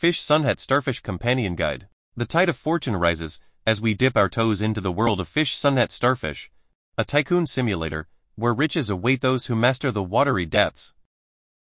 Fish Sunhat Starfish Companion Guide. The tide of fortune rises as we dip our toes into the world of Fish Sunhat Starfish, a tycoon simulator where riches await those who master the watery depths.